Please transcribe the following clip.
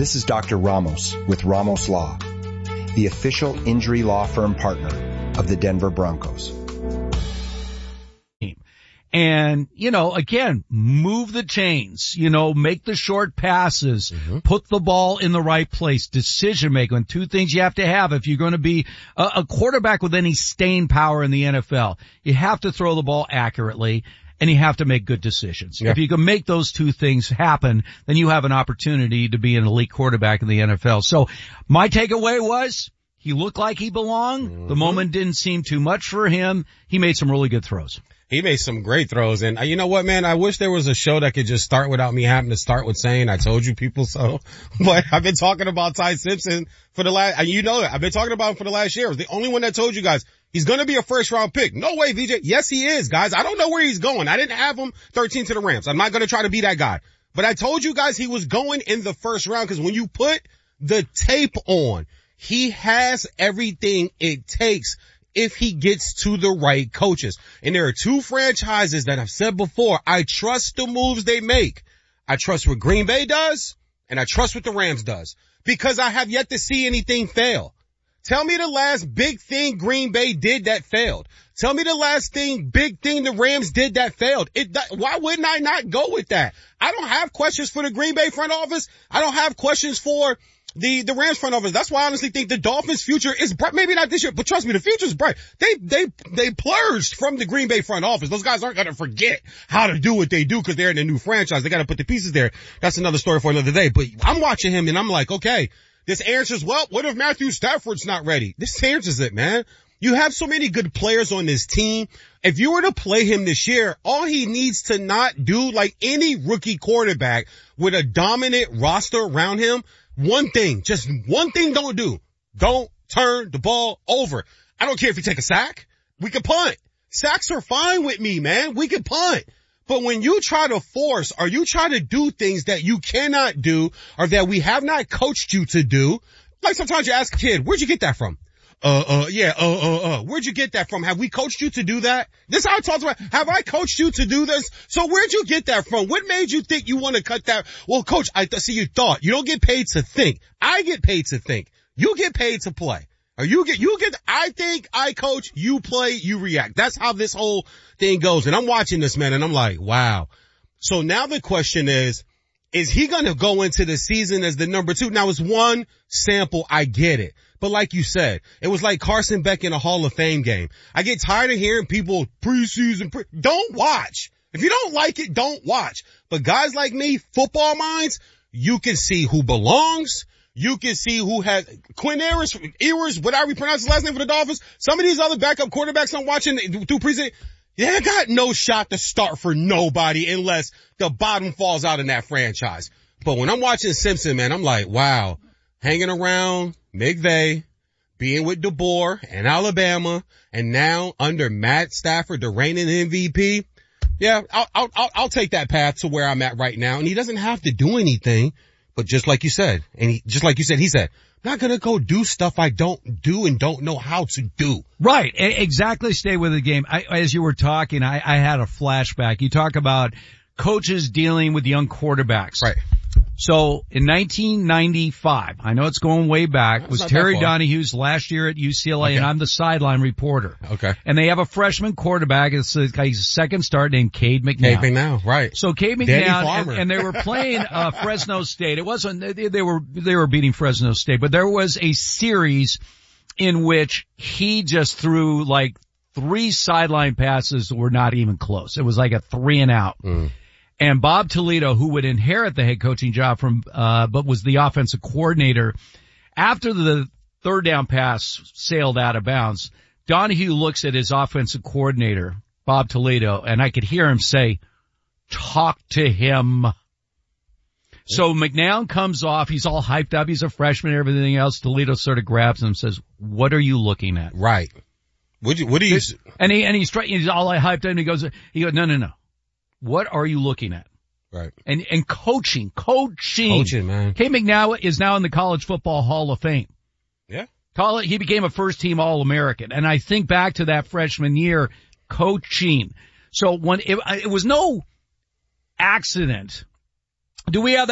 This is Dr. Ramos with Ramos Law, the official injury law firm partner of the Denver Broncos. And, again, move the chains, make the short passes, put the ball in the right place, decision making. Two things you have to have if you're going to be a quarterback with any staying power in the NFL. You have to throw the ball accurately and you have to make good decisions. Yeah. If you can make those two things happen, then you have an opportunity to be an elite quarterback in the NFL. So my takeaway was he looked like he belonged. The moment didn't seem too much for him. He made some really good throws. He made some great throws. And you know what, man? I wish there was a show that could just start without me having to start with saying, I told you people so. But I've been talking about Ty Simpson for the last, I've been talking about him for the last year. I was the only one that told you guys he's going to be a first round pick. No way, VJ. Yes, he is, guys. I don't know where he's going. I didn't have him 13 to the Rams. I'm not going to try to be that guy. But I told you guys he was going in the first round because when you put the tape on, he has everything it takes if he gets to the right coaches. And there are two franchises that I've said before, I trust the moves they make. I trust what Green Bay does, and I trust what the Rams does. Because I have yet to see anything fail. Tell me the last big thing Green Bay did that failed. Tell me the last big thing the Rams did that failed. Why wouldn't I not go with that? I don't have questions for the Green Bay front office. I don't have questions for the Rams front office. That's why I honestly think the Dolphins' future is bright. Maybe not this year, but trust me, the future's bright. They plurged from the Green Bay front office. Those guys aren't going to forget how to do what they do because they're in a new franchise. They got to put the pieces there. That's another story for another day. But I'm watching him and I'm like, okay, this answers, well, what if Matthew Stafford's not ready? This answers it, man. You have so many good players on this team. If you were to play him this year, all he needs to not do, like any rookie quarterback with a dominant roster around him, just one thing don't do. Don't turn the ball over. I don't care if you take a sack. We can punt. Sacks are fine with me, man. We can punt. But when you try to force or you try to do things that you cannot do or that we have not coached you to do, like sometimes you ask a kid, where'd you get that from? Where'd you get that from? Have we coached you to do that? This is how I talk about, have I coached you to do this? So where'd you get that from? What made you think you want to cut that? Well, coach, I see you thought. You don't get paid to think. I get paid to think. You get paid to play. Or I think, I coach, you play, you react. That's how this whole thing goes. And I'm watching this, man, and I'm like, wow. So now the question is he going to go into the season as the number 2? Now it's one sample. I get it. But like you said, it was like Carson Beck in a Hall of Fame game. I get tired of hearing people don't watch. If you don't like it, don't watch. But guys like me, football minds, you can see who belongs. You can see who has Quinn Ewers, whatever you pronounce his last name for the Dolphins. Some of these other backup quarterbacks I'm watching through preseason, they got no shot to start for nobody unless the bottom falls out in that franchise. But when I'm watching Simpson, man, I'm like, wow, hanging around McVay, being with DeBoer and Alabama, and now under Matt Stafford, the reigning MVP. Yeah, I'll take that path to where I'm at right now. And he doesn't have to do anything, but just like you said, he said, I'm not going to go do stuff I don't do and don't know how to do. Right. Exactly. Stay with the game. As you were talking, I had a flashback. You talk about coaches dealing with young quarterbacks. Right. So in 1995, I know it's going way back, was Terry Donahue's last year at UCLA, okay. And I'm the sideline reporter. Okay. And they have a freshman quarterback. It's a second start named Cade McNown. Cade McNown, right. So Cade McNown, and they were playing Fresno State. It wasn't, they were beating Fresno State, but there was a series in which he just threw like 3 sideline passes that were not even close. It was like a 3 and out. And Bob Toledo, who would inherit the head coaching job from, but was the offensive coordinator, after the third down pass sailed out of bounds, Donahue looks at his offensive coordinator, Bob Toledo, and I could hear him say, talk to him. So McNown comes off. He's all hyped up. He's a freshman and everything else. Toledo sort of grabs him and says, what are you looking at? Right. What do you? And he's all hyped up and he goes, no. What are you looking at? Right. And coaching. Coaching, man. Cade McNown is now in the College Football Hall of Fame. Yeah. He became a first team All-American. And I think back to that freshman year, coaching. So it was no accident. Do we have